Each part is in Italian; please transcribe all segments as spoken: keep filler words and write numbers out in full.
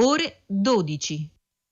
ore dodici.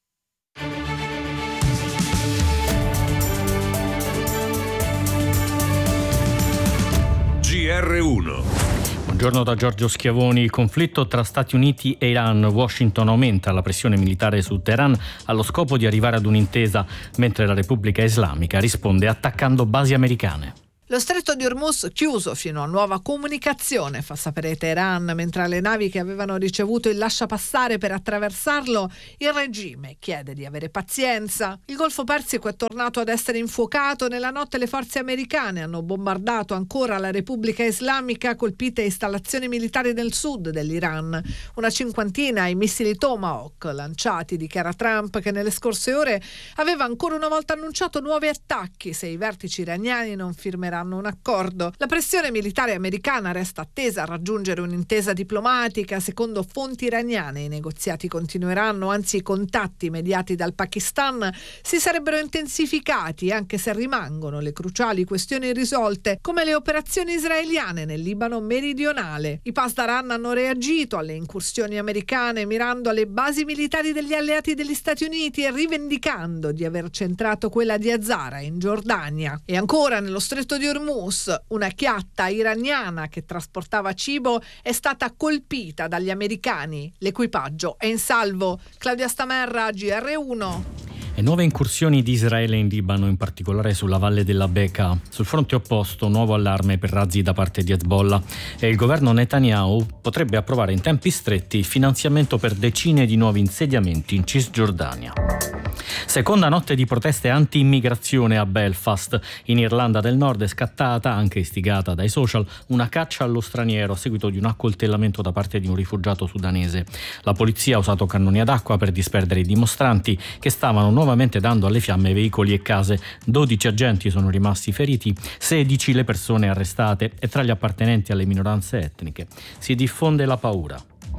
G R uno. Buongiorno da Giorgio Schiavoni. Il conflitto tra Stati Uniti e Iran. Washington aumenta la pressione militare su Teheran allo scopo di arrivare ad un'intesa, mentre la Repubblica Islamica risponde attaccando basi americane. Lo stretto di Hormuz chiuso fino a nuova comunicazione, fa sapere Teheran, mentre alle navi che avevano ricevuto il lasciapassare per attraversarlo, il regime chiede di avere pazienza. Il Golfo Persico è tornato ad essere infuocato. Nella notte le forze americane hanno bombardato ancora la Repubblica Islamica, colpite installazioni militari nel sud dell'Iran. Una cinquantina i missili Tomahawk lanciati, dichiara Trump, che nelle scorse ore aveva ancora una volta annunciato nuovi attacchi se i vertici iraniani non firmeranno un accordo. La pressione militare americana resta attesa a raggiungere un'intesa diplomatica. Secondo fonti iraniane i negoziati continueranno, anzi i contatti mediati dal Pakistan si sarebbero intensificati, anche se rimangono le cruciali questioni irrisolte, come le operazioni israeliane nel Libano meridionale. I Pasdaran hanno reagito alle incursioni americane mirando alle basi militari degli alleati degli Stati Uniti e rivendicando di aver centrato quella di Azara in Giordania. E ancora nello stretto di Hormuz, una chiatta iraniana che trasportava cibo è stata colpita dagli americani. L'equipaggio è in salvo. Claudia Stamerra, G R uno. E nuove incursioni di Israele in Libano, in particolare sulla valle della Bekaa. Sul fronte opposto, nuovo allarme per razzi da parte di Hezbollah. E il governo Netanyahu potrebbe approvare in tempi stretti il finanziamento per decine di nuovi insediamenti in Cisgiordania. Seconda notte di proteste anti-immigrazione a Belfast. In Irlanda del Nord è scattata, anche istigata dai social, una caccia allo straniero a seguito di un accoltellamento da parte di un rifugiato sudanese. La polizia ha usato cannoni ad acqua per disperdere i dimostranti, che stavano nuovamente dando alle fiamme veicoli e case. dodici agenti sono rimasti feriti, sedici le persone arrestate e tra gli appartenenti alle minoranze etniche. Si diffonde la paura.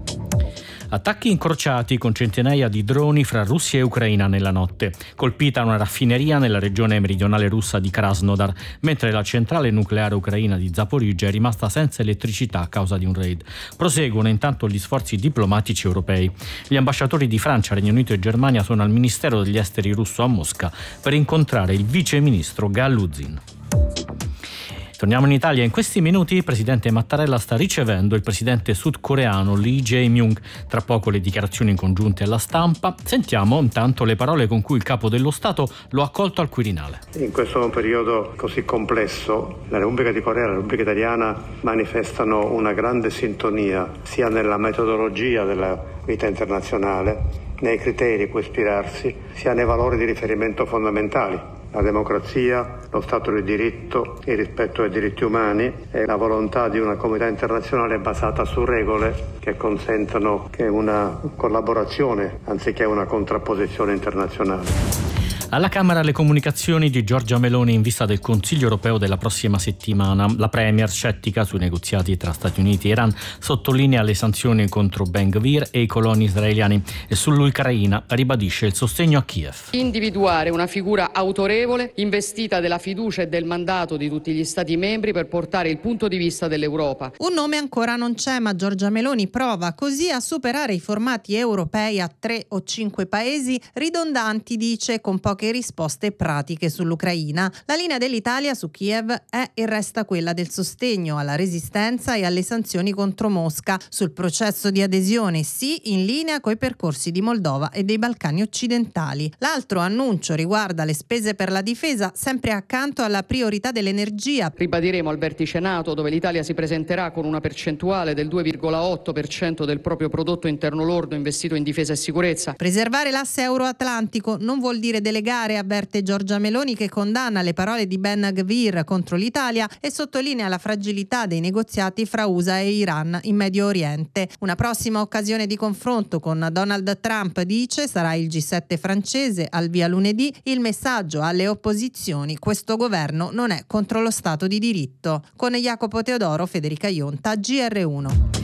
Attacchi incrociati con centinaia di droni fra Russia e Ucraina nella notte. Colpita una raffineria nella regione meridionale russa di Krasnodar, mentre la centrale nucleare ucraina di Zaporizhzhia è rimasta senza elettricità a causa di un raid. Proseguono intanto gli sforzi diplomatici europei. Gli ambasciatori di Francia, Regno Unito e Germania sono al Ministero degli Esteri russo a Mosca per incontrare il vice ministro Galuzin. Torniamo in Italia. In questi minuti il presidente Mattarella sta ricevendo il presidente sudcoreano Lee Jae-myung. Tra poco le dichiarazioni congiunte alla stampa. Sentiamo intanto le parole con cui il capo dello Stato lo ha accolto al Quirinale. In questo periodo così complesso, la Repubblica di Corea e la Repubblica Italiana manifestano una grande sintonia sia nella metodologia della vita internazionale, nei criteri a cui ispirarsi, sia nei valori di riferimento fondamentali. La democrazia, lo Stato di diritto, il rispetto dei diritti umani e la volontà di una comunità internazionale basata su regole che consentano che una collaborazione anziché una contrapposizione internazionale. Alla Camera le comunicazioni di Giorgia Meloni in vista del Consiglio europeo della prossima settimana. La Premier, scettica sui negoziati tra Stati Uniti e Iran, sottolinea le sanzioni contro Ben Gvir e i coloni israeliani e sull'Ucraina ribadisce il sostegno a Kiev. Individuare una figura autorevole, investita della fiducia e del mandato di tutti gli Stati membri per portare il punto di vista dell'Europa. Un nome ancora non c'è, ma Giorgia Meloni prova così a superare i formati europei a tre o cinque paesi ridondanti, dice, con poche risposte pratiche sull'Ucraina. La linea dell'Italia su Kiev è e resta quella del sostegno alla resistenza e alle sanzioni contro Mosca. Sul processo di adesione sì, in linea coi percorsi di Moldova e dei Balcani occidentali. L'altro annuncio riguarda le spese per la difesa, sempre accanto alla priorità dell'energia. Ribadiremo al vertice NATO, dove l'Italia si presenterà con una percentuale del due virgola otto per cento del proprio prodotto interno lordo investito in difesa e sicurezza. Preservare l'asse euro-atlantico non vuol dire delegare, avverte Giorgia Meloni, che condanna le parole di Ben Gvir contro l'Italia e sottolinea la fragilità dei negoziati fra U S A e Iran in Medio Oriente. Una prossima occasione di confronto con Donald Trump, dice, sarà il G sette francese al via lunedì. Il messaggio alle opposizioni: questo governo non è contro lo Stato di diritto. Con Jacopo Teodoro, Federica Ionta, G R uno.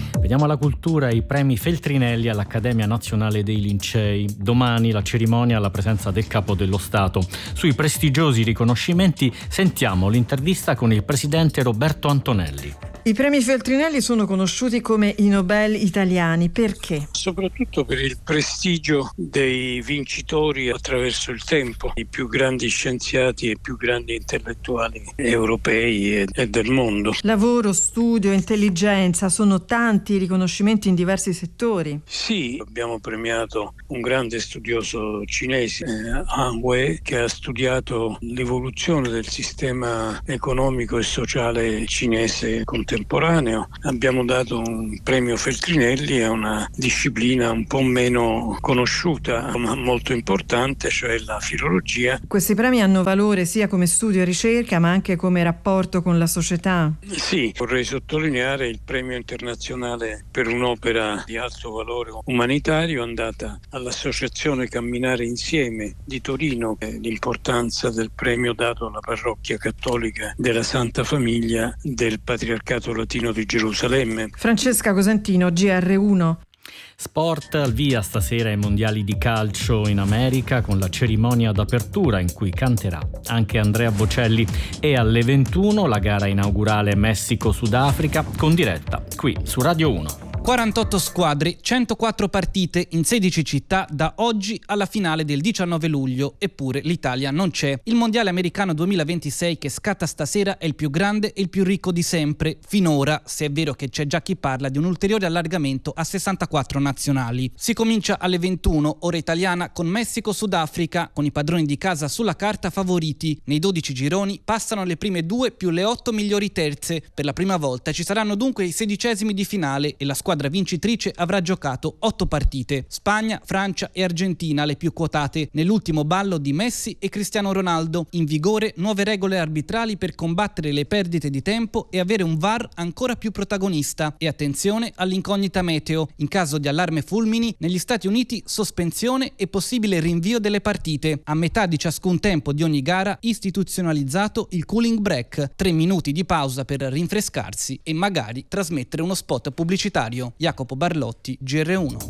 Vediamo la cultura, i premi Feltrinelli all'Accademia Nazionale dei Lincei. Domani la cerimonia alla presenza del Capo dello Stato. Sui prestigiosi riconoscimenti sentiamo l'intervista con il presidente Roberto Antonelli. I premi Feltrinelli sono conosciuti come i Nobel italiani. Perché? Soprattutto per il prestigio dei vincitori attraverso il tempo, i più grandi scienziati e i più grandi intellettuali europei e, e del mondo. Lavoro, studio, intelligenza, sono tanti i riconoscimenti in diversi settori. Sì, abbiamo premiato un grande studioso cinese, eh, Han Wei, che ha studiato l'evoluzione del sistema economico e sociale cinese contemporaneo. Abbiamo dato un premio Feltrinelli a una disciplina un po' meno conosciuta ma molto importante, cioè la filologia. Questi premi hanno valore sia come studio e ricerca ma anche come rapporto con la società. Sì, vorrei sottolineare il premio internazionale per un'opera di alto valore umanitario andata all'Associazione Camminare Insieme di Torino. L'importanza del premio dato alla parrocchia cattolica della Santa Famiglia del Patriarcato Latino di Gerusalemme. Francesca Cosentino, G R uno. Sport, al via stasera ai mondiali di calcio in America con la cerimonia d'apertura in cui canterà anche Andrea Bocelli, e alle ventuno la gara inaugurale Messico-Sudafrica con diretta qui su Radio uno. quarantotto squadre, centoquattro partite in sedici città da oggi alla finale del diciannove luglio, eppure l'Italia non c'è. Il mondiale americano duemilaventisei che scatta stasera è il più grande e il più ricco di sempre, finora, se è vero che c'è già chi parla di un ulteriore allargamento a sessantaquattro nazionali. Si comincia alle ventuno, ora italiana, con Messico-Sudafrica, con i padroni di casa sulla carta favoriti. Nei dodici gironi passano le prime due più le otto migliori terze. Per la prima volta ci saranno dunque i sedicesimi di finale e la squadra La vincitrice avrà giocato otto partite. Spagna, Francia e Argentina le più quotate. Nell'ultimo ballo di Messi e Cristiano Ronaldo. In vigore nuove regole arbitrali per combattere le perdite di tempo e avere un V A R ancora più protagonista. E attenzione all'incognita meteo. In caso di allarme fulmini, negli Stati Uniti sospensione e possibile rinvio delle partite. A metà di ciascun tempo di ogni gara istituzionalizzato il cooling break. Tre minuti di pausa per rinfrescarsi e magari trasmettere uno spot pubblicitario. Jacopo Barlotti, G R uno.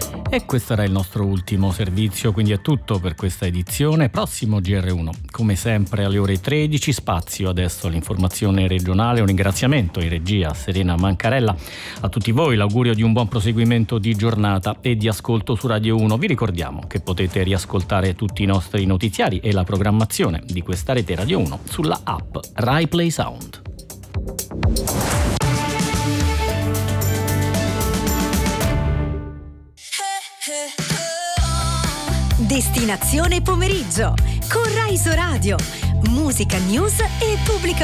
E questo era il nostro ultimo servizio, quindi è tutto per questa edizione. Prossimo G R uno, come sempre alle ore tredici, spazio adesso all'informazione regionale. Un ringraziamento in regia a Serena Mancarella, a tutti voi l'augurio di un buon proseguimento di giornata e di ascolto su Radio uno. Vi ricordiamo che potete riascoltare tutti i nostri notiziari e la programmazione di questa rete Radio uno sulla app Rai Play Sound. Destinazione pomeriggio con Rai Radio, musica, news e pubblica